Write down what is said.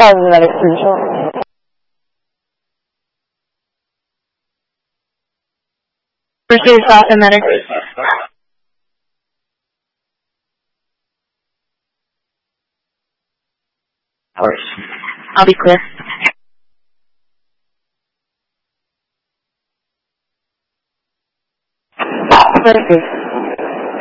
automatic control. Reduce automatic. I'll be clear. Perfect.